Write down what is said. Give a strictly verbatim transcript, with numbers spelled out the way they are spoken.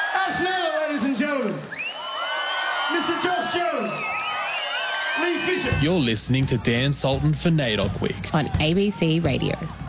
Us now, ladies and gentlemen, Mister Josh Jones, Lee Fisher. You're listening to Dan Sultan for NAIDOC Week on A B C Radio.